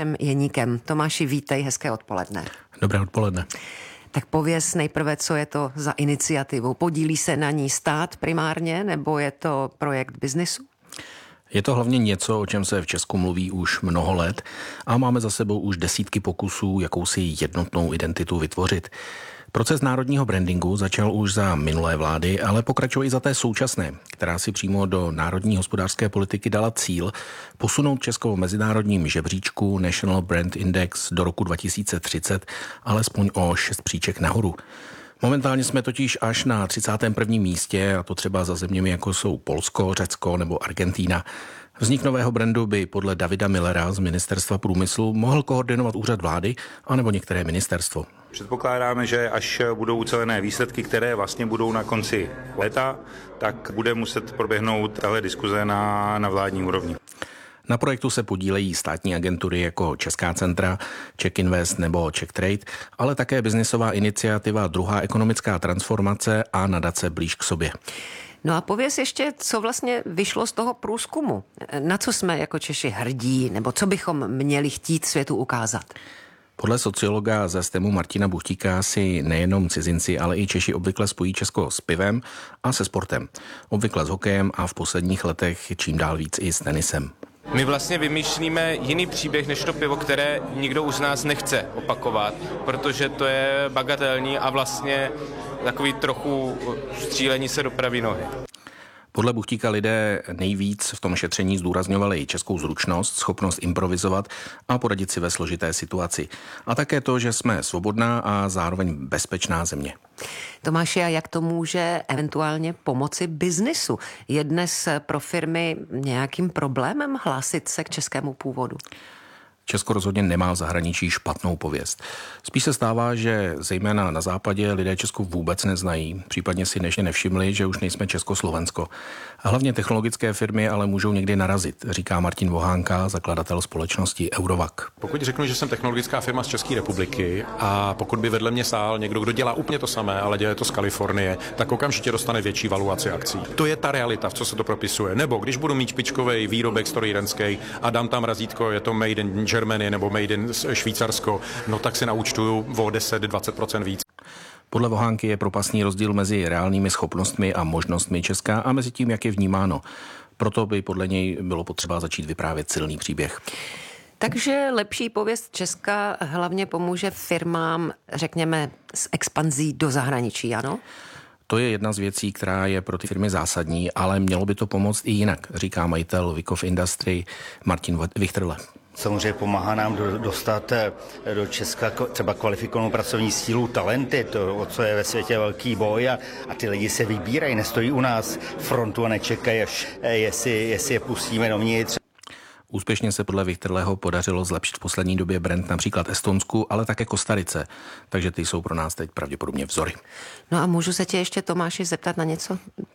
Jeníkem. Tomáši, vítej, hezké odpoledne. Dobré odpoledne. Tak pověz nejprve, co je to za iniciativu. Podílí se na ní stát primárně, nebo je to projekt biznesu? Je to hlavně něco, o čem se v Česku mluví už mnoho let a máme za sebou už desítky pokusů jakousi jednotnou identitu vytvořit. Proces národního brandingu začal už za minulé vlády, ale pokračuje i za té současné, která si přímo do národní hospodářské politiky dala cíl posunout Česko v mezinárodním žebříčku National Brand Index do roku 2030 alespoň o 6 příček nahoru. Momentálně jsme totiž až na 31. místě, a to třeba za zeměmi jako jsou Polsko, Řecko nebo Argentína. Vznik nového brandu by podle Davida Millera z Ministerstva průmyslu mohl koordinovat úřad vlády anebo některé ministerstvo. Předpokládáme, že až budou ucelené výsledky, které vlastně budou na konci léta, tak bude muset proběhnout tahle diskuze na vládní úrovni. Na projektu se podílejí státní agentury jako Česká centra, Czech Invest nebo Czech Trade, ale také biznisová iniciativa Druhá ekonomická transformace a nadace Blíž k sobě. No a pověz ještě, co vlastně vyšlo z toho průzkumu. Na co jsme jako Češi hrdí, nebo co bychom měli chtít světu ukázat? Podle sociologa ze STEMu Martina Buchtíka si nejenom cizinci, ale i Češi obvykle spojí Česko s pivem a se sportem. Obvykle s hokejem a v posledních letech čím dál víc i s tenisem. My vlastně vymýšlíme jiný příběh než to pivo, které nikdo už z nás nechce opakovat, protože to je bagatelní a vlastně takový trochu střílení se do pravé nohy. Podle Buchtíka lidé nejvíc v tom šetření zdůrazňovali českou zručnost, schopnost improvizovat a poradit si ve složité situaci. A také to, že jsme svobodná a zároveň bezpečná země. Tomáši, a jak to může eventuálně pomoci biznisu? Je dnes pro firmy nějakým problémem hlásit se k českému původu? Česko rozhodně nemá v zahraničí špatnou pověst. Spíš se stává, že zejména na západě lidé Česko vůbec neznají, případně si než nevšimli, že už nejsme Československo. A hlavně technologické firmy ale můžou někdy narazit, říká Martin Vohánka, zakladatel společnosti Eurovac. Pokud řeknu, že jsem technologická firma z České republiky a pokud by vedle mě stál někdo, kdo dělá úplně to samé, ale dělá to z Kalifornie, tak okamžitě dostane větší valuaci akcí. To je ta realita, v co se to propisuje. Nebo když budu mít špičkový výrobek strojírenský a dám tam razítko, je to made in Germany nebo made in Švýcarsko, no tak si naúčtuju o 10-20% víc. Podle Vohánky je propastný rozdíl mezi reálnými schopnostmi a možnostmi Česka a mezi tím, jak je vnímáno. Proto by podle něj bylo potřeba začít vyprávět silný příběh. Takže lepší pověst Česka hlavně pomůže firmám, řekněme, s expanzí do zahraničí, ano? To je jedna z věcí, která je pro ty firmy zásadní, ale mělo by to pomoct i jinak, říká majitel Vikov Industry Martin Vichtrle. Samozřejmě pomáhá nám dostat do Česka třeba kvalifikovanou pracovní sílu, talenty, to, o co je ve světě velký boj a ty lidi se vybírají, nestojí u nás frontu a nečekají, až jestli je pustíme dovnitř. Úspěšně se podle Vichtrleho podařilo zlepšit v poslední době brand například Estonsku, ale také Kostarice, takže ty jsou pro nás teď pravděpodobně vzory. No a můžu se tě ještě, Tomáši, zeptat na něco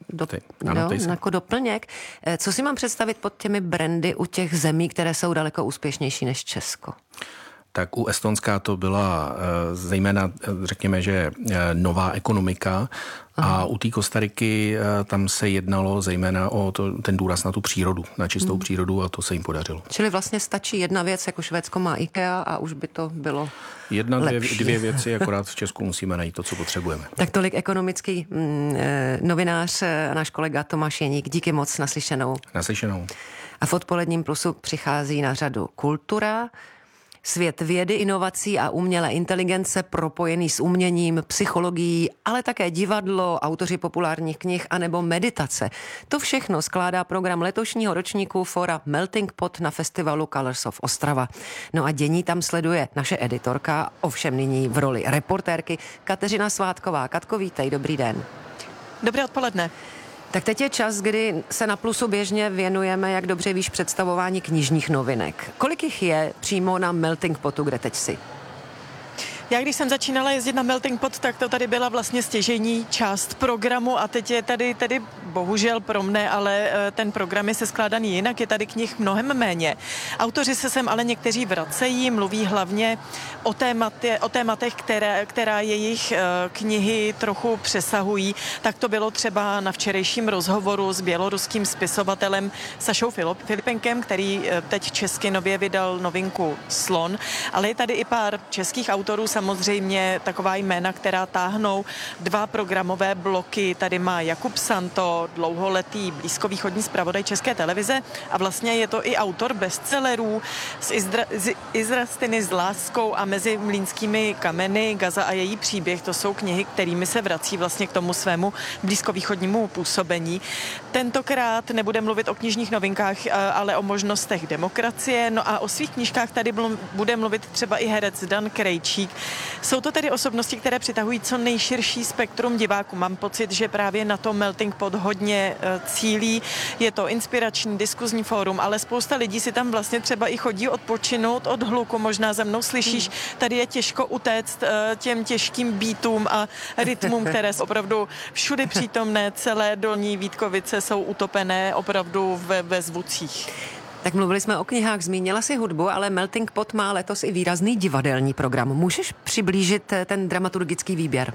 jako doplněk? Co si mám představit pod těmi brandy u těch zemí, které jsou daleko úspěšnější než Česko? Tak u Estonska to byla zejména, řekněme, že nová ekonomika. Aha. A u té Kostariky tam se jednalo zejména o ten důraz na tu přírodu, na čistou přírodu a to se jim podařilo. Čili vlastně stačí jedna věc, jako Švédsko má IKEA a už by to bylo dvě věci, akorát v Česku musíme najít to, co potřebujeme. Tak tolik ekonomický novinář a náš kolega Tomáš Jeník. Díky moc, naslyšenou. Naslyšenou. A v odpoledním plusu přichází na řadu kultura, svět vědy, inovací a umělé inteligence propojený s uměním, psychologií, ale také divadlo, autoři populárních knih anebo meditace. To všechno skládá program letošního ročníku fora Melting Pot na festivalu Colors of Ostrava. No a dění tam sleduje naše editorka, ovšem nyní v roli reportérky Kateřina Svátková. Katko, vítej, dobrý den. Dobré odpoledne. Tak teď je čas, kdy se na Plusu běžně věnujeme, jak dobře víš, představování knižních novinek. Kolik jich je přímo na Melting Potu, kde teď jsi? Já když jsem začínala jezdit na Melting Pot, tak to tady byla vlastně stěžejní část programu a teď je tady bohužel pro mne, ale ten program je se skládaný jinak, je tady knih mnohem méně. Autoři se sem ale někteří vracejí, mluví hlavně o tématech, která jejich knihy trochu přesahují. Tak to bylo třeba na včerejším rozhovoru s běloruským spisovatelem Sašou Filipenkem, který teď česky nově vydal novinku Slon, ale je tady i pár českých autorů, samozřejmě taková jména, která táhnou 2 programové bloky. Tady má Jakub Santo, dlouholetý blízkovýchodní zpravodaj České televize a vlastně je to i autor bestsellerů z Izrastiny s láskou a Mezi mlýnskými kameny, Gaza a její příběh. To jsou knihy, kterými se vrací vlastně k tomu svému blízkovýchodnímu působení. Tentokrát nebude mluvit o knižních novinkách, ale o možnostech demokracie. No a o svých knížkách tady bude mluvit třeba i herec Dan Krejčík. Jsou to tedy osobnosti, které přitahují co nejširší spektrum diváků. Mám pocit, že právě na to Melting Pot hodně cílí. Je to inspirační diskuzní fórum, ale spousta lidí si tam vlastně třeba i chodí odpočinout od hluku. Možná za mnou slyšíš, tady je těžko utéct těm těžkým beatům a rytmům, které jsou opravdu všudy přítomné. Celé Dolní Vítkovice jsou utopené opravdu ve zvucích. Tak mluvili jsme o knihách, zmínila si hudbu, ale Melting Pot má letos i výrazný divadelní program. Můžeš přiblížit ten dramaturgický výběr?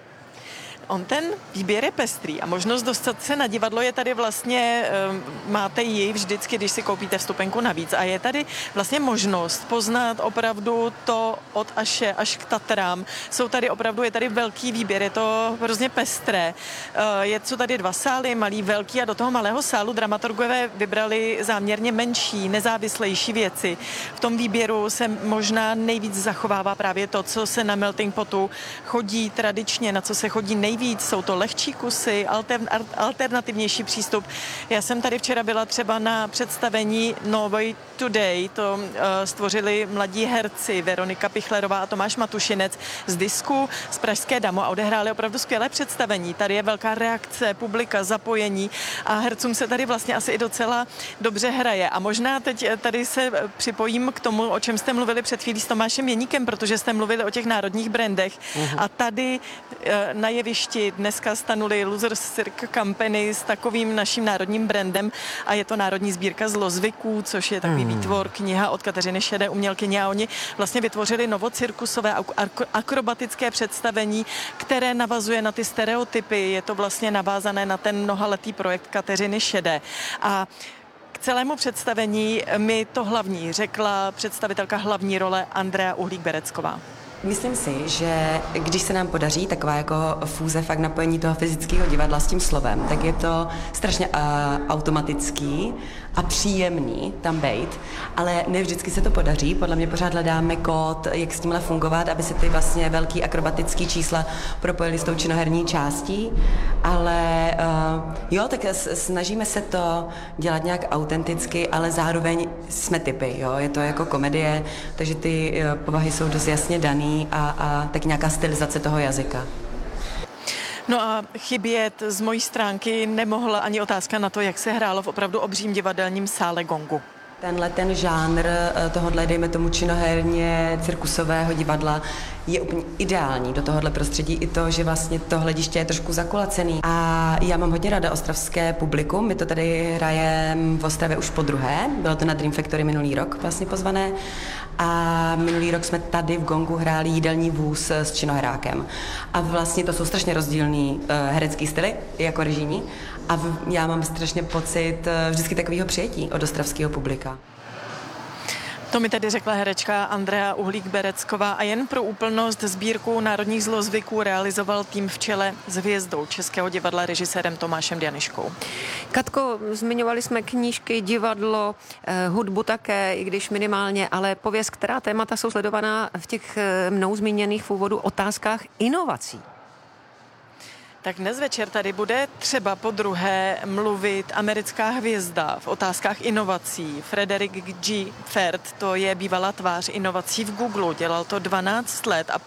On ten výběr je pestrý a možnost dostat se na divadlo je tady vlastně, máte ji vždycky, když si koupíte vstupenku navíc a je tady vlastně možnost poznat opravdu to od Aše až k Tatrám. Je tady velký výběr, je to hrozně pestré. Jsou tady 2 sály, malý, velký a do toho malého sálu dramaturgové vybrali záměrně menší, nezávislejší věci. V tom výběru se možná nejvíc zachovává právě to, co se na Melting Potu chodí tradičně, na co se chodí nejvíc. Jsou to lehčí kusy, alternativnější přístup. Já jsem tady včera byla třeba na představení Norway Today, to stvořili mladí herci Veronika Pichlerová a Tomáš Matušinec z Disku z Pražské Damo a odehráli opravdu skvělé představení. Tady je velká reakce, publika, zapojení a hercům se tady vlastně asi i docela dobře hraje. A možná teď tady se připojím k tomu, o čem jste mluvili před chvílí s Tomášem Jeníkem, protože jste mluvili o těch národních brandech. A tady na jevišti dneska stanuli Losers Cirque Company s takovým naším národním brandem a je to Národní sbírka zlozvyků, což je takový výtvor, kniha od Kateřiny Šedé, umělkyně, a oni vlastně vytvořili novocirkusové akrobatické představení, které navazuje na ty stereotypy. Je to vlastně navázané na ten mnohaletý projekt Kateřiny Šedé. A k celému představení mi to hlavní řekla představitelka hlavní role Andrea Uhlík-Berecková. Myslím si, že když se nám podaří taková jako fúze, fakt napojení toho fyzického divadla s tím slovem, tak je to strašně automatický a příjemný tam bejt, ale ne vždycky se to podaří. Podle mě pořád hledáme kód, jak s tímhle fungovat, aby se ty vlastně velký akrobatický čísla propojily s tou činoherní částí, ale jo, tak snažíme se to dělat nějak autenticky, ale zároveň jsme typy, jo, je to jako komedie, takže ty povahy jsou dost jasně daný a tak nějaká stylizace toho jazyka. No a chybět z mojí stránky nemohla ani otázka na to, jak se hrálo v opravdu obřím divadelním sále Gongu. Ten žánr tohohle, dejme tomu činoherně, cirkusového divadla je úplně ideální do tohohle prostředí i to, že vlastně to hlediště je trošku zakulacený. A já mám hodně ráda ostravské publikum, my to tady hrajeme v Ostravě už podruhé, bylo to na Dream Factory minulý rok vlastně pozvané a minulý rok jsme tady v Gongu hráli Jídelní vůz s činoherákem. A vlastně to jsou strašně rozdílný herecký styly, jako režijní. A já mám strašně pocit vždycky takového přijetí od ostravského publika. To mi tedy řekla herečka Andrea Uhlík-Berecková a jen pro úplnost sbírku národních zlozvyků realizoval tým v čele s hvězdou Českého divadla režisérem Tomášem Dianyškou. Katko, zmiňovali jsme knížky, divadlo, hudbu také, i když minimálně, ale pověz, která témata jsou sledovaná v těch mnou zmíněných v úvodu otázkách inovací? Tak dnes večer tady bude třeba podruhé mluvit americká hvězda v otázkách inovací. Frederick G. Ferd, to je bývalá tvář inovací v Google, dělal to 12 let a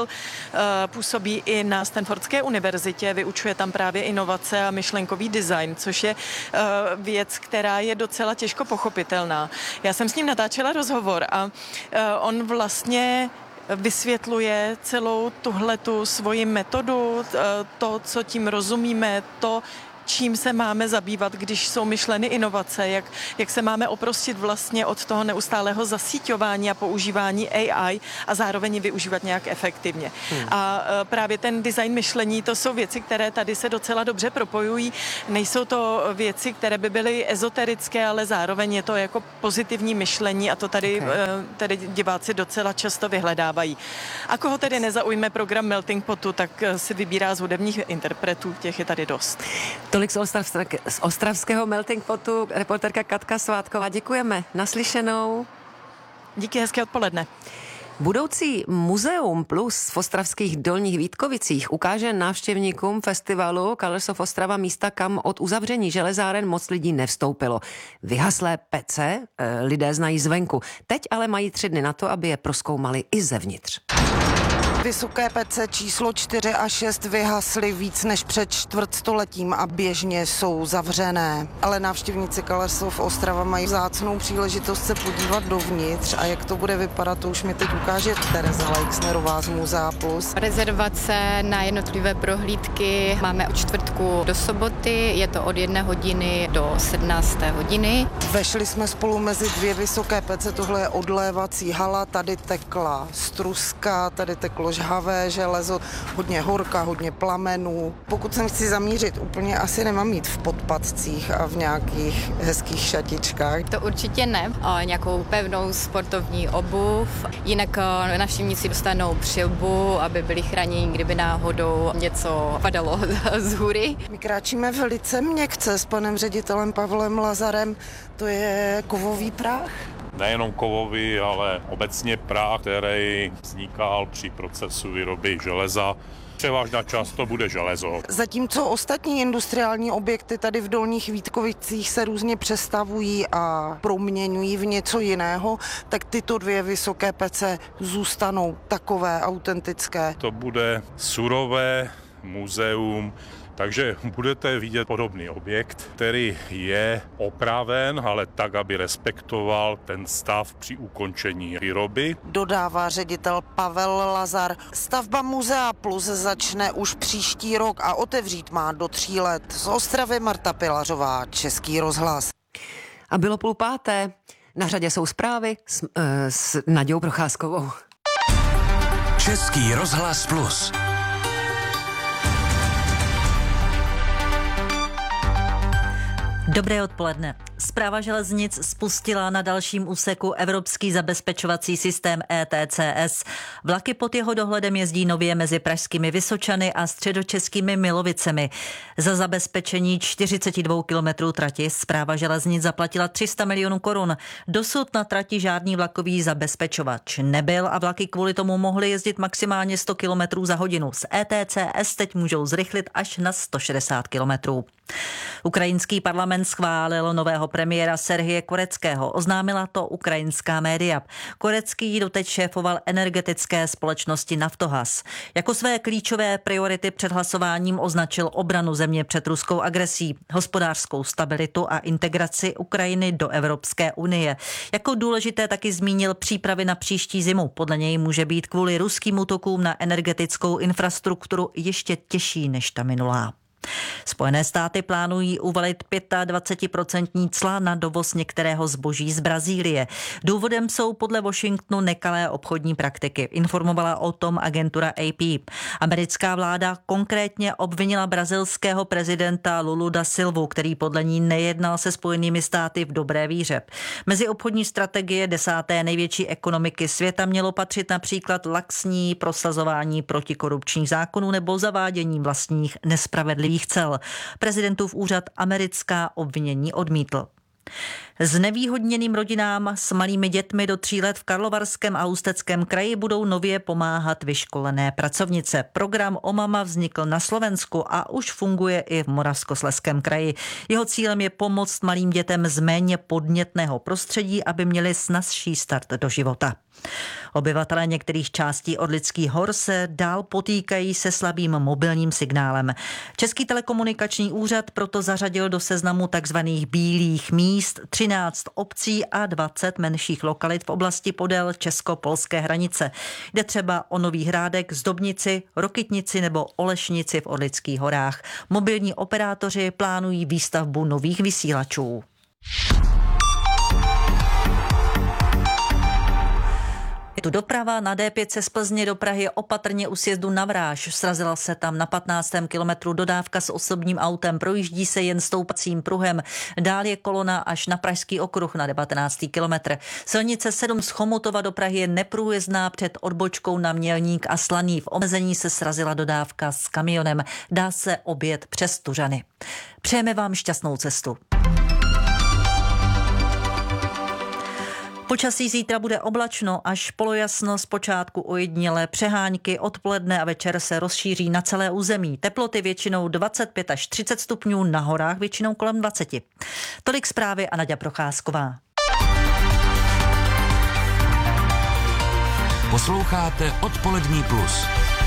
působí i na Stanfordské univerzitě, vyučuje tam právě inovace a myšlenkový design, což je věc, která je docela těžko pochopitelná. Já jsem s ním natáčela rozhovor a on vlastně vysvětluje celou tuhletu svoji metodu, to, co tím rozumíme, to, čím se máme zabývat, když jsou myšleny inovace, jak se máme oprostit vlastně od toho neustálého zasíťování a používání AI a zároveň ji využívat nějak efektivně. A právě ten design myšlení, to jsou věci, které tady se docela dobře propojují. Nejsou to věci, které by byly ezoterické, ale zároveň je to jako pozitivní myšlení a to tady diváci docela často vyhledávají. A koho tedy nezaujme program Melting Potu, tak si vybírá z hudebních interpretů, těch je tady dost. Tolik z ostravského Melting Potu reportérka Katka Svátková. Děkujeme. Naslyšenou. Díky, hezké odpoledne. Budoucí Muzeum Plus v ostravských Dolních Vítkovicích ukáže návštěvníkům festivalu Colors of Ostrava místa, kam od uzavření železáren moc lidí nevstoupilo. Vyhaslé pece lidé znají zvenku. Teď ale mají 3 dny na to, aby je prozkoumali i zevnitř. Vysoké pece číslo 4 a 6 vyhasly víc než před čtvrtstoletím a běžně jsou zavřené. Ale návštěvníci Colors of Ostrava mají vzácnou příležitost se podívat dovnitř a jak to bude vypadat, to už mi teď ukáže Tereza Leixnerová z Muzea Plus. Rezervace na jednotlivé prohlídky máme od čtvrtku do soboty, je to od 1 hodiny do 17. hodiny. Vešli jsme spolu mezi 2 vysoké pece, tohle je odlévací hala, tady tekla struska, tady teklo žhavé železo, hodně horka, hodně plamenů. Pokud jsem chci zamířit, úplně asi nemám jít v podpatcích a v nějakých hezkých šatičkách. To určitě ne, nějakou pevnou sportovní obuv, jinak návštěvníci dostanou přilbu, aby byli chráněni, kdyby náhodou něco padalo z hůry. My kráčíme velice měkce s panem ředitelem Pavlem Lazarem, to je kovový prach. Nejenom kovový, ale obecně prach, který vznikal při procesu výroby železa. Převážná část to bude železo. Zatímco ostatní industriální objekty tady v Dolních Vítkovicích se různě přestavují a proměňují v něco jiného, tak tyto 2 vysoké pece zůstanou takové autentické. To bude surové muzeum, takže budete vidět podobný objekt, který je opraven, ale tak, aby respektoval ten stav při ukončení výroby. Dodává ředitel Pavel Lazar. Stavba Muzea Plus začne už příští rok a otevřít má do 3 let. Z Ostravy Marta Pilařová, Český rozhlas. A bylo 4:30. Na řadě jsou zprávy s Naďou Procházkovou. Český rozhlas Plus. Dobré odpoledne. Správa železnic spustila na dalším úseku evropský zabezpečovací systém ETCS. Vlaky pod jeho dohledem jezdí nově mezi pražskými Vysočany a středočeskými Milovicemi. Za zabezpečení 42 kilometrů trati správa železnic zaplatila 300 milionů korun. Dosud na trati žádný vlakový zabezpečovač nebyl a vlaky kvůli tomu mohly jezdit maximálně 100 kilometrů za hodinu. Z ETCS teď můžou zrychlit až na 160 kilometrů. Ukrajinský parlament schválil nového premiéra Serhije Koreckého. Oznámila to ukrajinská média. Korecký doteď šéfoval energetické společnosti Naftogaz. Jako své klíčové priority před hlasováním označil obranu země před ruskou agresí, hospodářskou stabilitu a integraci Ukrajiny do Evropské unie. Jako důležité taky zmínil přípravy na příští zimu. Podle něj může být kvůli ruským útokům na energetickou infrastrukturu ještě těžší než ta minulá. Spojené státy plánují uvalit 25% cla na dovoz některého zboží z Brazílie. Důvodem jsou podle Washingtonu nekalé obchodní praktiky. Informovala o tom agentura AP. Americká vláda konkrétně obvinila brazilského prezidenta Lulu da Silvu, který podle ní nejednal se Spojenými státy v dobré víře. Mezi obchodní strategie 10. největší ekonomiky světa mělo patřit například laxní prosazování protikorupčních zákonů nebo zavádění vlastních nespravedlivých cel. Prezidentův úřad americká obvinění odmítl. Znevýhodněným rodinám s malými dětmi do 3 let v Karlovarském a Ústeckém kraji budou nově pomáhat vyškolené pracovnice. Program O mama vznikl na Slovensku a už funguje i v Moravskoslezském kraji. Jeho cílem je pomoct malým dětem z méně podnětného prostředí, aby měli snazší start do života. Obyvatelé některých částí Orlických hor se dál potýkají se slabým mobilním signálem. Český telekomunikační úřad proto zařadil do seznamu takzvaných bílých míst 13 obcí a 20 menších lokalit v oblasti podél česko-polské hranice. Jde třeba o Nový Hrádek, Zdobnici, Rokytnici nebo Olešnici v Orlických horách. Mobilní operátoři plánují výstavbu nových vysílačů. Je tu doprava na D5 z Plzně do Prahy, opatrně u sjezdu na Vráž. Srazila se tam na 15. kilometru dodávka s osobním autem, projíždí se jen stoupacím pruhem. Dál je kolona až na Pražský okruh na 19. kilometr. Silnice 7 z Chomutova do Prahy je neprůjezdná před odbočkou na Mělník a Slaný. V omezení se srazila dodávka s kamionem. Dá se objet přes Tuřany. Přejeme vám šťastnou cestu. Počasí zítra bude oblačno až polojasno, zpočátku ojedinělé přehánky, odpoledne a večer se rozšíří na celé území. Teploty většinou 25 až 30 stupňů, na horách většinou kolem 20. Tolik zprávy a Naďa Procházková. Posloucháte Odpolední plus.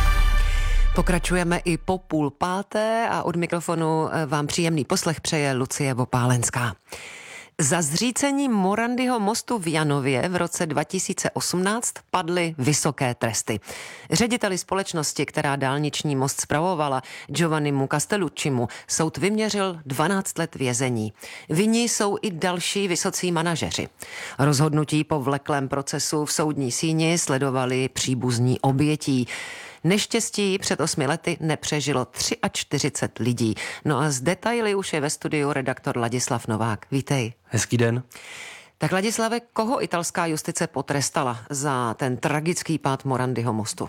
Pokračujeme i po 4:30 a od mikrofonu vám příjemný poslech přeje Lucie Vopálenská. Za zřícením Morandyho mostu v Janově v roce 2018 padly vysoké tresty. Řediteli společnosti, která dálniční most spravovala, Giovannimu Castelluccimu, soud vyměřil 12 let vězení. Vinni jsou i další vysocí manažeři. Rozhodnutí po vleklém procesu v soudní síni sledovali příbuzní obětí. Neštěstí před 8 lety nepřežilo 43 lidí. No a z detaily už je ve studiu redaktor Ladislav Novák. Vítej. Hezký den. Tak Ladislave, koho italská justice potrestala za ten tragický pád Morandyho mostu?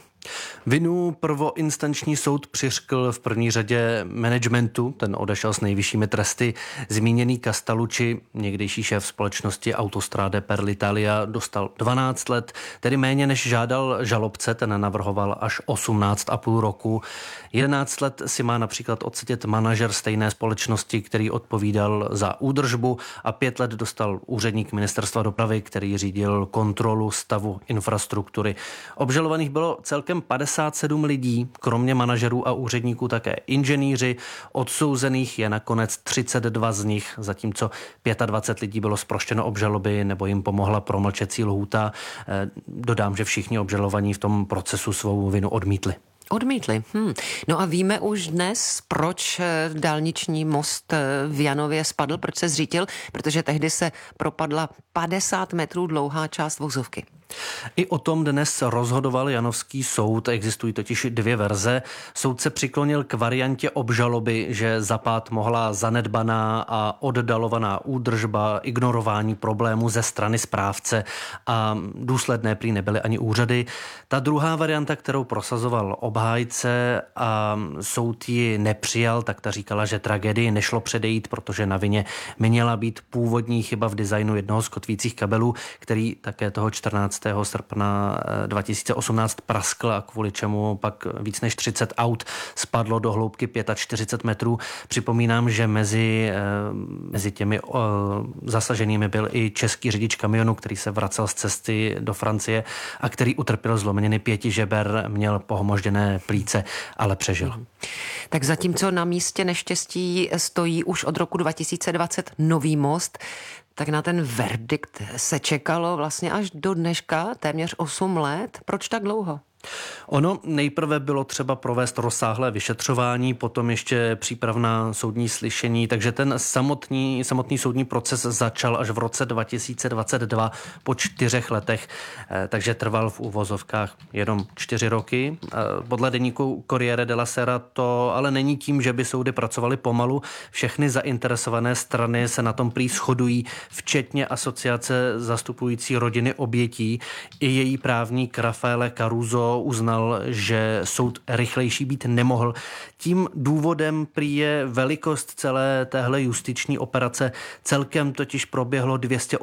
Vinu prvoinstanční soud přiřkl v první řadě managementu, ten odešel s nejvyššími tresty. Zmíněný Castellucci, někdejší šéf společnosti Autostrade per l'Italia, dostal 12 let, tedy méně než žádal žalobce, ten navrhoval až 18,5 roku. 11 let si má například odsedět manažer stejné společnosti, který odpovídal za údržbu, a 5 let dostal úředník ministerstva dopravy, který řídil kontrolu stavu infrastruktury. Obžalovaných bylo celkem 57 lidí, kromě manažerů a úředníků také inženýři, odsouzených je nakonec 32 z nich, zatímco 25 lidí bylo zproštěno obžaloby nebo jim pomohla promlčecí lhůta. Dodám, že všichni obžalovaní v tom procesu svou vinu odmítli. Odmítli. No a víme už dnes, proč dálniční most v Janově spadl, proč se zřítil, protože tehdy se propadla 50 metrů dlouhá část vozovky. I o tom dnes rozhodoval janovský soud, existují totiž 2 verze. Soud se přiklonil k variantě obžaloby, že za pád mohla zanedbaná a oddalovaná údržba, ignorování problémů ze strany správce a důsledné prý nebyly ani úřady. Ta druhá varianta, kterou prosazoval obhájce a soud ji nepřijal, tak ta říkala, že tragédii nešlo předejít, protože na vině měla být původní chyba v designu jednoho z kotvících kabelů, který také toho 14. srpna 2018 praskl a kvůli čemu pak víc než 30 aut spadlo do hloubky 45 metrů. Připomínám, že mezi těmi zasaženými byl i český řidič kamionu, který se vracel z cesty do Francie a který utrpěl zlomeniny 5 žeber, měl pohmožděné plíce, ale přežil. Tak zatímco na místě neštěstí stojí už od roku 2020 nový most, tak na ten verdikt se čekalo vlastně až do dneška, téměř 8 let. Proč tak dlouho? Ono nejprve bylo třeba provést rozsáhlé vyšetřování, potom ještě přípravná soudní slyšení, takže ten samotný soudní proces začal až v roce 2022 po 4 letech, takže trval v uvozovkách jenom 4 roky. Podle deníku Corriere della Sera to ale není tím, že by soudy pracovaly pomalu. Všechny zainteresované strany se na tom prý shodují, včetně asociace zastupující rodiny obětí i její právník Raffaele Caruso to uznal, že soud rychlejší být nemohl. Tím důvodem prý je velikost celé téhle justiční operace. Celkem totiž proběhlo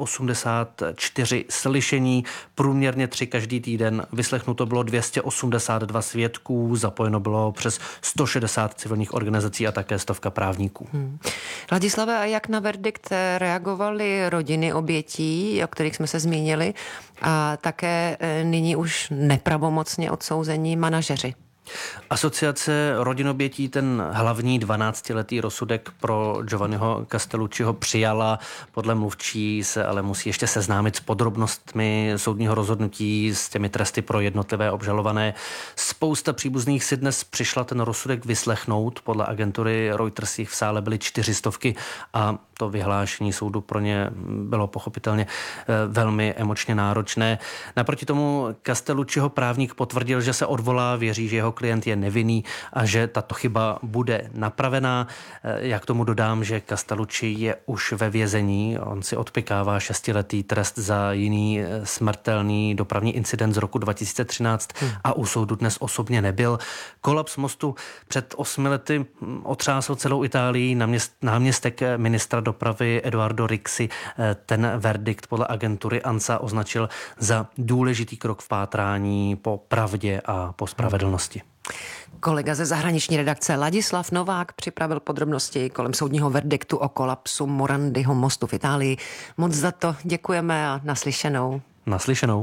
284 slyšení, průměrně 3 každý týden. Vyslechnuto bylo 282 svědků, zapojeno bylo přes 160 civilních organizací a také 100 právníků. Ladislave, a jak na verdikt reagovaly rodiny obětí, o kterých jsme se zmínili, a také nyní už nepravomocně odsouzení manažeři? Asociace rodin obětí ten hlavní 12letý rozsudek pro Giovanniho Castellucciho přijala. Podle mluvčí se ale musí ještě seznámit s podrobnostmi soudního rozhodnutí, s těmi tresty pro jednotlivé obžalované. Spousta příbuzných si dnes přišla ten rozsudek vyslechnout. Podle agentury Reuters jich v sále byly 400 a to vyhlášení soudu pro ně bylo pochopitelně velmi emočně náročné. Naproti tomu Castellucciho právník potvrdil, že se odvolá, věří, že jeho klient je nevinný a že tato chyba bude napravená. Já k tomu dodám, že Castellucci je už ve vězení. On si odpykává 6letý trest za jiný smrtelný dopravní incident z roku 2013 a u soudu dnes osobně nebyl. Kolaps mostu před 8 lety otřásl celou Itálii. Náměstek ministra dopravy Edoardo Rixi ten verdikt podle agentury ANSA označil za důležitý krok v pátrání po pravdě a po spravedlnosti. Kolega ze zahraniční redakce Ladislav Novák připravil podrobnosti kolem soudního verdiktu o kolapsu Morandiho mostu v Itálii. Moc za to děkujeme a naslyšenou. Naslyšenou.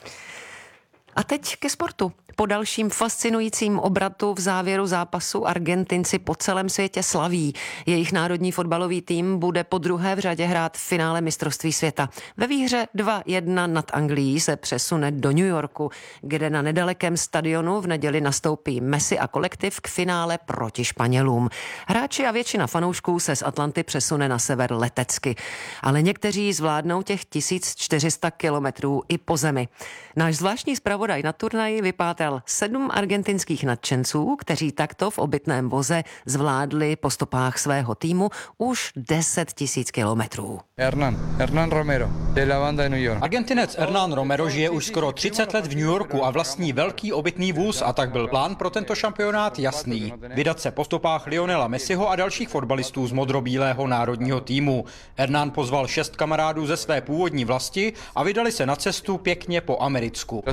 A teď ke sportu. Po dalším fascinujícím obratu v závěru zápasu Argentinci po celém světě slaví. Jejich národní fotbalový tým bude po druhé v řadě hrát v finále mistrovství světa. Ve výhře 2-1 nad Anglií se přesune do New Yorku, kde na nedalekém stadionu v neděli nastoupí Messi a kolektiv k finále proti Španělům. Hráči a většina fanoušků se z Atlanty přesune na sever letecky, ale někteří zvládnou těch 1400 kilometrů i po zemi. Náš zvláštní zpravodaj na turnaji vypátal 7 argentinských nadšenců, kteří takto v obytném voze zvládli po stopách svého týmu už 10 000 kilometrů. Hernán Romero, de la banda de New York. Argentinec Hernán Romero žije už skoro 30 let v New Yorku a vlastní velký obytný vůz, a tak byl plán pro tento šampionát jasný. Vydat se po stopách Lionela Messiho a dalších fotbalistů z modrobílého národního týmu. Hernán pozval 6 kamarádů ze své původní vlasti a vydali se na cestu pěkně po americku.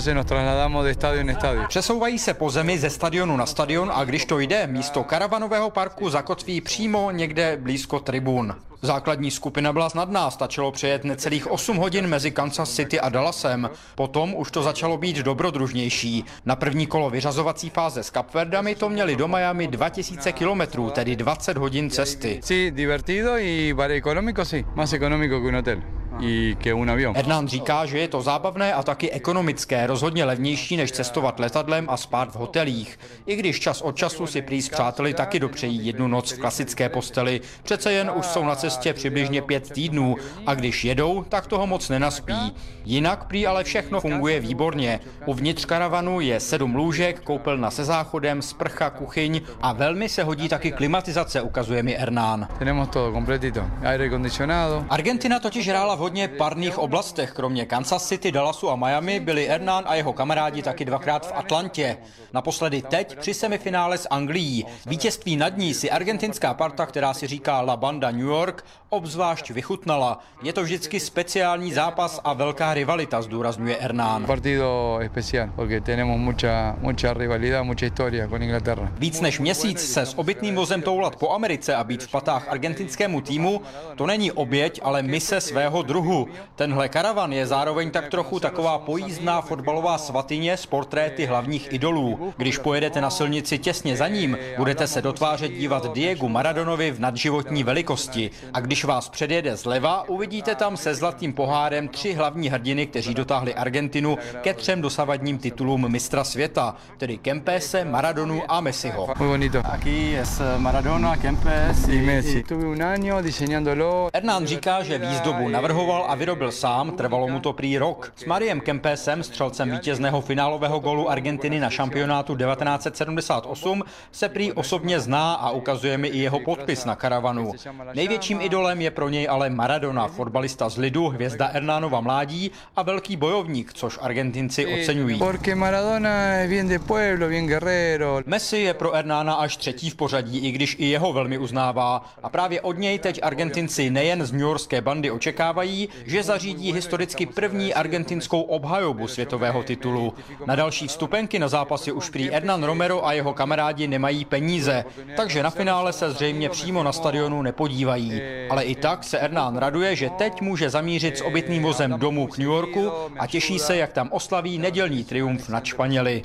Přesouvají se po zemi ze stadionu na stadion a když to jde, místo karavanového parku zakotví přímo někde blízko tribun. Základní skupina byla snadná, stačilo přejet necelých 8 hodin mezi Kansas City a Dallasem. Potom už to začalo být dobrodružnější. Na první kolo vyřazovací fáze s Kapverdami to měli do Miami 2000 kilometrů, tedy 20 hodin cesty. Sí, divertido y para económico, sí, más económico que un hotel. Hernán říká, že je to zábavné a taky ekonomické, rozhodně levnější než cestovat letadlem a spát v hotelích. I když čas od času si prý s přáteli taky dopřejí jednu noc v klasické posteli, přece jen už jsou na cestě přibližně 5 týdnů a když jedou, tak toho moc nenaspí. Jinak prý ale všechno funguje výborně. Uvnitř karavanu je 7 lůžek, koupelna se záchodem, sprcha, kuchyň a velmi se hodí taky klimatizace, ukazuje mi Hernán. Argentina totiž hrála v hodně parných oblastech. Kromě Kansas City, Dallasu a Miami byli Hernán a jeho kamarádi taky 2krát v Atlantě. Naposledy teď při semifinále s Anglií. Vítězství nad ní si argentinská parta, která si říká La Banda New York, obzvlášť vychutnala. Je to vždycky speciální zápas a velká rivalita, zdůrazňuje Hernán. Víc než měsíc se s obytným vozem toulat po Americe a být v patách argentinskému týmu, to není oběť, ale mise svého druhu. Tenhle karavan je zároveň tak trochu taková pojízdná fotbalová svatyně s portréty hlavních idolů. Když pojedete na silnici těsně za ním, budete se do tváře dívat Diegu Maradonovi v nadživotní velikosti. A když vás předjede zleva, uvidíte tam se zlatým pohárem 3 hlavní hrdiny, kteří dotáhli Argentinu ke 3 dosavadním titulům mistra světa, tedy Kempese, Maradonu a Messiho. Aquí es Maradona, Kempes y Messi. Hernán říká, že výzdobu navrhoval navrhoval a vyrobil sám, trvalo mu to prý rok. S Mariem Kempesem, střelcem vítězného finálového gólu Argentiny na šampionátu 1978, se prý osobně zná a ukazuje mi i jeho podpis na karavanu. Největším idolem je pro něj ale Maradona, fotbalista z lidu, hvězda Hernánova mládí a velký bojovník, což Argentinci oceňují. Messi je pro Hernána až třetí v pořadí, i když i jeho velmi uznává. A právě od něj teď Argentinci nejen z newyorské bandy očekávají, že zařídí historicky první argentinskou obhajobu světového titulu. Na další vstupenky na zápasy už prý Hernán Romero a jeho kamarádi nemají peníze, takže na finále se zřejmě přímo na stadionu nepodívají. Ale i tak se Hernán raduje, že teď může zamířit s obytným vozem domů k New Yorku a těší se, jak tam oslaví nedělní triumf nad Španěli.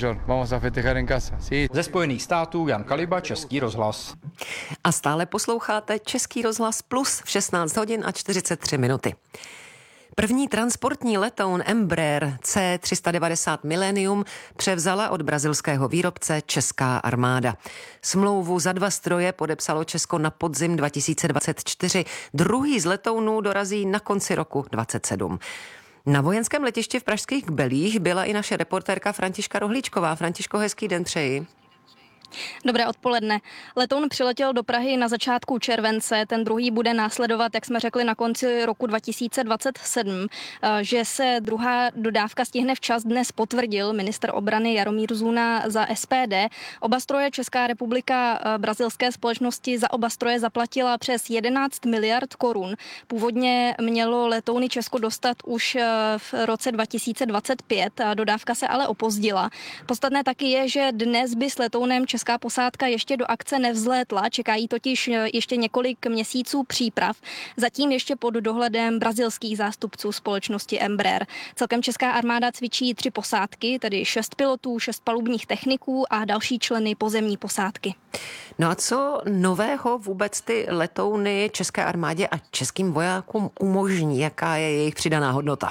Ze Spojených států Jan Kaliba, Český rozhlas. A stále posloucháte Český rozhlas Plus v 16 hodin a 43 minuty. První transportní letoun Embraer C390 Millennium převzala od brazilského výrobce česká armáda. Smlouvu za 2 stroje podepsalo Česko na podzim 2024. Druhý z letounů dorazí na konci roku 2027. Na vojenském letišti v pražských Kbelích byla i naše reportérka Františka Rohlíčková. Františko, hezký den přeji. Dobré odpoledne. Letoun přiletěl do Prahy na začátku července, ten druhý bude následovat, jak jsme řekli, na konci roku 2027. Že se druhá dodávka stihne včas, dnes potvrdil ministr obrany Jaromír Zuna za SPD. Oba stroje Česká republika brazilské společnosti za oba stroje zaplatila přes 11 miliard korun. Původně mělo letouny Česko dostat už v roce 2025, dodávka se ale opozdila. Podstatné taky je, že dnes by s letounem česká posádka ještě do akce nevzlétla, čekají totiž ještě několik měsíců příprav, zatím ještě pod dohledem brazilských zástupců společnosti Embraer. Celkem česká armáda cvičí 3 posádky, tedy 6 pilotů, 6 palubních techniků a další členy pozemní posádky. No a co nového vůbec ty letouny české armádě a českým vojákům umožní? Jaká je jejich přidaná hodnota?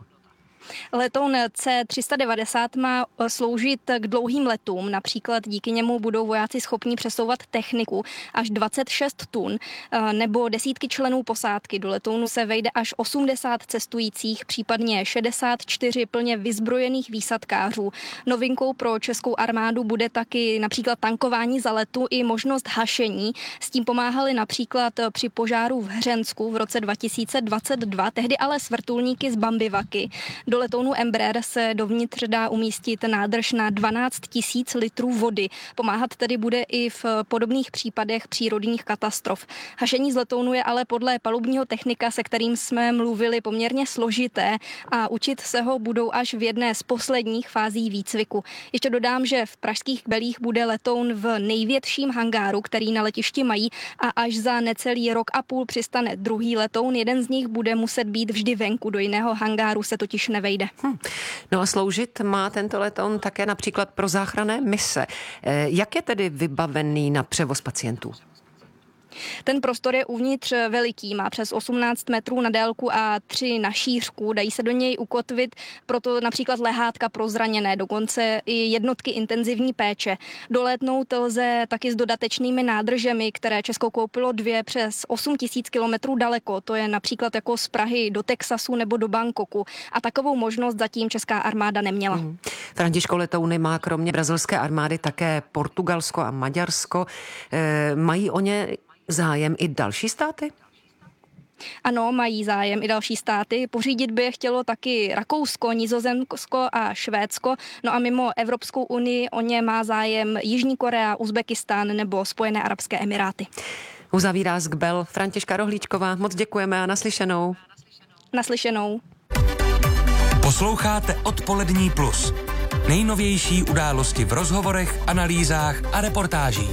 Letoun C390 má sloužit k dlouhým letům, například díky němu budou vojáci schopni přesouvat techniku až 26 tun nebo desítky členů posádky. Do letounu se vejde až 80 cestujících, případně 64 plně vyzbrojených výsadkářů. Novinkou pro českou armádu bude taky například tankování za letu i možnost hašení. S tím pomáhali například při požáru v Hřensku v roce 2022, tehdy ale s vrtulníky z Bambivaky. Do letounu Embraer se dovnitř dá umístit nádrž na 12 000 litrů vody. Pomáhat tedy bude i v podobných případech přírodních katastrof. Hašení z letounu je ale podle palubního technika, se kterým jsme mluvili, poměrně složité a učit se ho budou až v jedné z posledních fází výcviku. Ještě dodám, že v pražských Kbelích bude letoun v největším hangáru, který na letišti mají, a až za necelý rok a půl přistane druhý letoun. Jeden z nich bude muset být vždy venku, do jiného hangáru se totiž nevejde. No a sloužit má tento letoun také například pro záchranné mise. Jak je tedy vybavený na převoz pacientů? Ten prostor je uvnitř veliký, má přes 18 metrů na délku a 3 na šířku. Dají se do něj ukotvit proto například lehátka pro zraněné, dokonce i jednotky intenzivní péče. Dolétnout lze taky s dodatečnými nádržemi, které Česko koupilo 2 přes 8 000 kilometrů daleko. To je například jako z Prahy do Texasu nebo do Bangkoku. A takovou možnost zatím česká armáda neměla. Františko, letouny má kromě brazilské armády také Portugalsko a Maďarsko. Mají o ně zájem i další státy? Ano, mají zájem i další státy. Pořídit by je chtělo taky Rakousko, Nizozemsko a Švédsko. No a mimo Evropskou unii o ně má zájem Jižní Korea, Uzbekistán nebo Spojené arabské emiráty. Uzavírá z Kbel Františka Rohlíčková. Moc děkujeme a naslyšenou. Naslyšenou. Posloucháte Odpolední plus. Nejnovější události v rozhovorech, analýzách a reportážích.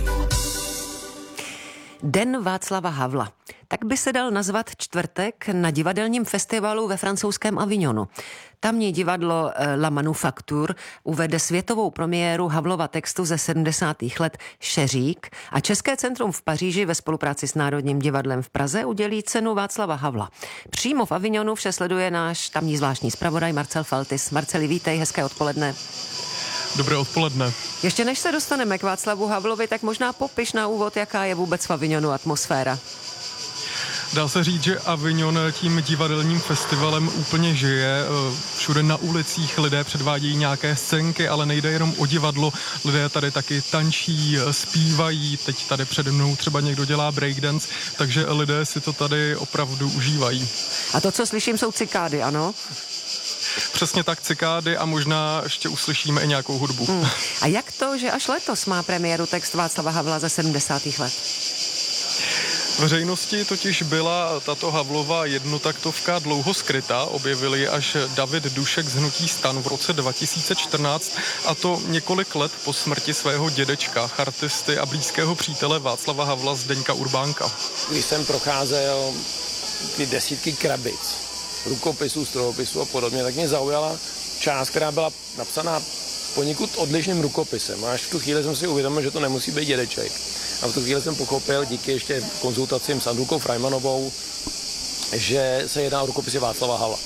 Den Václava Havla. Tak by se dal nazvat čtvrtek na divadelním festivalu ve francouzském Avignonu. Tamní divadlo La Manufacture uvede světovou premiéru Havlova textu ze 70. let Šeřík a České centrum v Paříži ve spolupráci s Národním divadlem v Praze udělí cenu Václava Havla. Přímo v Avignonu vše sleduje náš tamní zvláštní zpravodaj Marcel Faltis. Marceli, vítej, hezké odpoledne. Dobré odpoledne. Ještě než se dostaneme k Václavu Havlovi, tak možná popiš na úvod, jaká je vůbec v Avignonu atmosféra. Dá se říct, že Avignon tím divadelním festivalem úplně žije. Všude na ulicích lidé předvádějí nějaké scénky, ale nejde jenom o divadlo. Lidé tady taky tančí, zpívají. Teď tady přede mnou třeba někdo dělá breakdance, takže lidé si to tady opravdu užívají. A to, co slyším, jsou cikády, ano? Přesně tak, cikády a možná ještě uslyšíme i nějakou hudbu. A jak to, že až letos má premiéru text Václava Havla ze 70. let? Veřejnosti totiž byla tato Havlova jednotaktovka dlouho skrytá, objevili ji až David Dušek z hnutí STAN v roce 2014, a to několik let po smrti svého dědečka, chartisty a blízkého přítele Václava Havla Zdeňka Urbánka. Když jsem procházel ty desítky krabic, rukopisů, strojopisů a podobně, tak mě zaujala část, která byla napsaná poněkud odlišným rukopisem. A až v tu chvíli jsem si uvědomil, že to nemusí být dědeček. A v tu chvíli jsem pochopil, díky ještě konzultacím s Andulkou Freimanovou, že se jedná o rukopisy Václava Havla.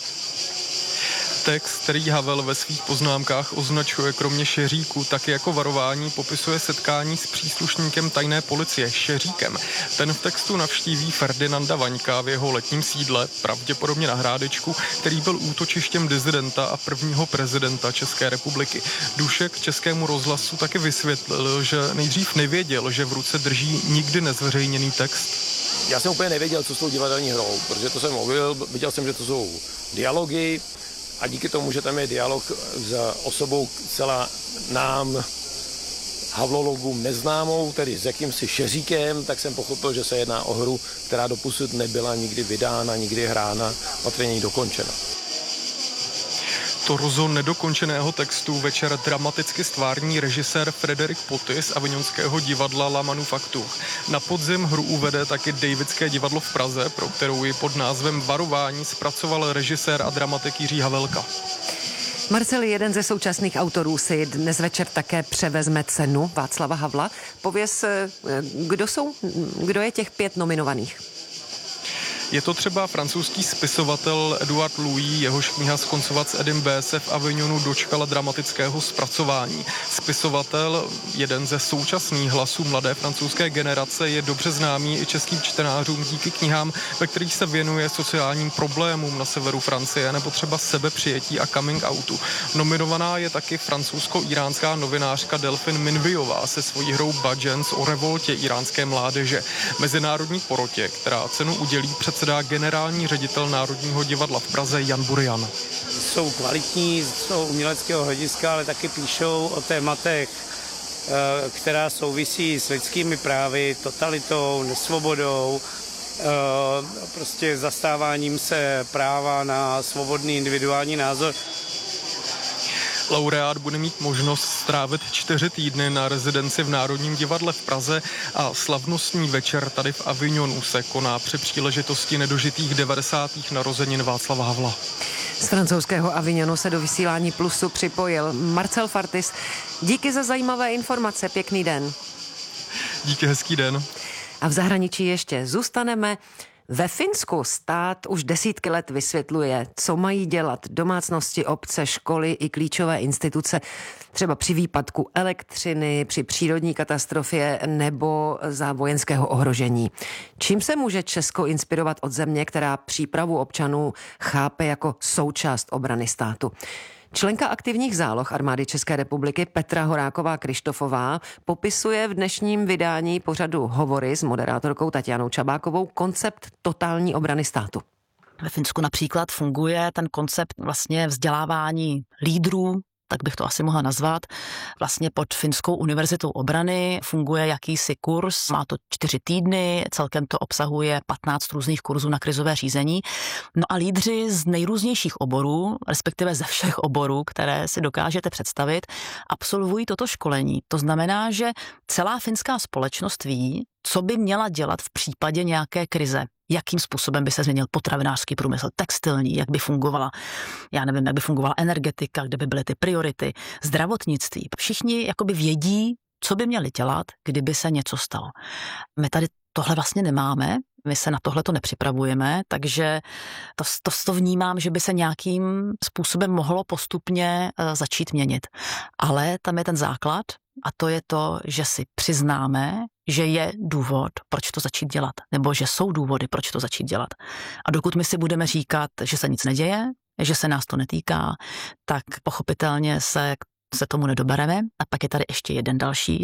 Text, který Havel ve svých poznámkách označuje kromě šeříku taky jako varování, popisuje setkání s příslušníkem tajné policie Šeříkem. Ten v textu navštíví Ferdinanda Vaňka v jeho letním sídle, pravděpodobně na Hrádečku, který byl útočištěm dizidenta a prvního prezidenta České republiky. Dušek Českému rozhlasu taky vysvětlil, že nejdřív nevěděl, že v ruce drží nikdy nezveřejněný text. Já jsem úplně nevěděl, co s tou divadelní hrou, protože to jsem objevil, viděl jsem, že to jsou dialogy, a díky tomu, že tam je dialog s osobou celá nám havlologům neznámou, tedy s jakýmsi Šeříkem, tak jsem pochopil, že se jedná o hru, která doposud nebyla nikdy vydána, nikdy hrána, patrně dokončena. Torzo nedokončeného textu večer dramaticky stvární režisér Frederik Poty z avignonského divadla La Manufacture. Na podzim hru uvede taky Davidské divadlo v Praze, pro kterou ji pod názvem Varování zpracoval režisér a dramatik Jiří Havelka. Marcel, jeden ze současných autorů, si dnes večer také převezme cenu Václava Havla. Pověz, kdo je těch 5 nominovaných? Je to třeba francouzský spisovatel Edouard Louis, jehož kniha Skoncovat s Edem B. se v Avignonu dočkala dramatického zpracování. Spisovatel, jeden ze současných hlasů mladé francouzské generace, je dobře známý i českým čtenářům díky knihám, ve kterých se věnuje sociálním problémům na severu Francie nebo třeba sebepřijetí a coming outu. Nominovaná je taky francouzsko-iránská novinářka Delphine Minviová se svojí hrou Budgens o revoltě iránské mládeže. Mezinárodní porotě, která cenu udělí, předsedá generální ředitel Národního divadla v Praze Jan Burian. Jsou kvalitní z toho uměleckého hlediska, ale taky píšou o tématech, která souvisí s lidskými právy, totalitou, nesvobodou, prostě zastáváním se práva na svobodný individuální názor. Laureát bude mít možnost strávit 4 týdny na rezidenci v Národním divadle v Praze a slavnostní večer tady v Avignonu se koná při příležitosti nedožitých 90. narozenin Václava Havla. Z francouzského Avignonu se do vysílání Plusu připojil Marcel Fartis. Díky za zajímavé informace, pěkný den. Díky, hezký den. A v zahraničí ještě zůstaneme. Ve Finsku stát už desítky let vysvětluje, co mají dělat domácnosti, obce, školy i klíčové instituce, třeba při výpadku elektřiny, při přírodní katastrofě nebo za vojenského ohrožení. Čím se může Česko inspirovat od země, která přípravu občanů chápe jako součást obrany státu? Členka aktivních záloh armády České republiky Petra Horáková-Krištofová popisuje v dnešním vydání pořadu Hovory s moderátorkou Tatianou Čabákovou koncept totální obrany státu. Ve Finsku například funguje ten koncept vlastně vzdělávání lídrů, tak bych to asi mohla nazvat. Vlastně pod Finskou univerzitou obrany funguje jakýsi kurz, má to 4 týdny, celkem to obsahuje 15 různých kurzů na krizové řízení. No a lídři z nejrůznějších oborů, respektive ze všech oborů, které si dokážete představit, absolvují toto školení. To znamená, že celá finská společnost ví, co by měla dělat v případě nějaké krize. Jakým způsobem by se změnil potravinářský průmysl, textilní, jak by fungovala, já nevím, jak by fungovala energetika, kde by byly ty priority, zdravotnictví. Všichni jakoby vědí, co by měli dělat, kdyby se něco stalo. My tady tohle vlastně nemáme, my se na tohle to nepřipravujeme, takže to vnímám, že by se nějakým způsobem mohlo postupně začít měnit. Ale tam je ten základ, a to je to, že si přiznáme, že je důvod, proč to začít dělat, nebo že jsou důvody, proč to začít dělat. A dokud my si budeme říkat, že se nic neděje, že se nás to netýká, tak pochopitelně se tomu nedobereme. A pak je tady ještě jeden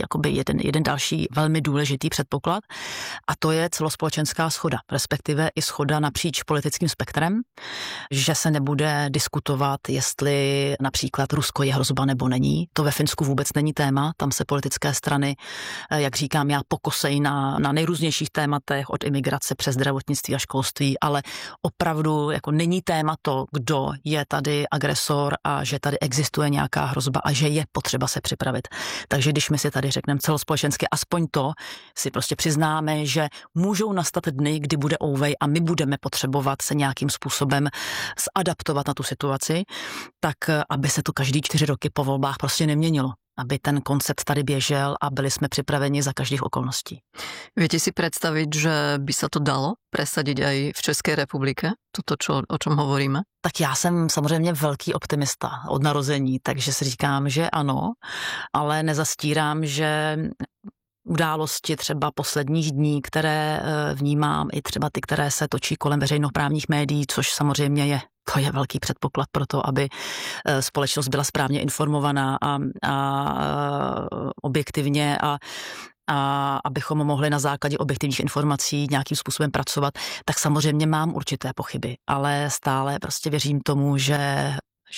další velmi důležitý předpoklad, a to je celospolečenská shoda, respektive i shoda napříč politickým spektrem, že se nebude diskutovat, jestli například Rusko je hrozba nebo není. To ve Finsku vůbec není téma, tam se politické strany, jak říkám já, pokosejí na nejrůznějších tématech, od imigrace přes zdravotnictví a školství, ale opravdu jako není téma to, kdo je tady agresor a že tady existuje nějaká hrozba a že je potřeba se připravit. Takže když my si tady řekneme celospolečensky, aspoň to si prostě přiznáme, že můžou nastat dny, kdy bude ouvej a my budeme potřebovat se nějakým způsobem zadaptovat na tu situaci, tak aby se to každý 4 roky po volbách prostě neměnilo. Aby ten koncept tady běžel a byli jsme připraveni za každých okolností. Viete si predstaviť, že by sa to dalo presadiť aj v Českej republike? Toto, o čom hovoríme? Tak já jsem samozřejmě velký optimista od narození, takže si říkám, že ano, ale nezastírám, že události třeba posledních dní, které vnímám, i třeba ty, které se točí kolem veřejnoprávních médií, což samozřejmě to je velký předpoklad pro to, aby společnost byla správně informovaná a objektivně a abychom mohli na základě objektivních informací nějakým způsobem pracovat, tak samozřejmě mám určité pochyby, ale stále prostě věřím tomu, že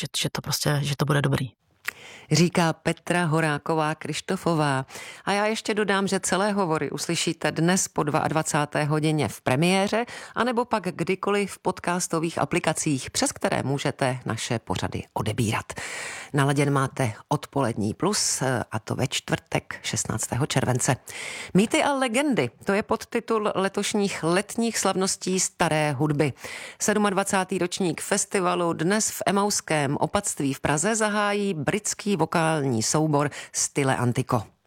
to bude dobrý. Říká Petra Horáková-Kryštofová. A já ještě dodám, že celé hovory uslyšíte dnes po 22. hodině v premiéře, anebo pak kdykoliv v podcastových aplikacích, přes které můžete naše pořady odebírat. Naladěn máte Odpolední plus, a to ve čtvrtek 16. července. Mýty a legendy, to je podtitul letošních letních slavností staré hudby. 27. ročník festivalu dnes v Emauském opatství v Praze zahájí britský vokální soubor Stile Antico.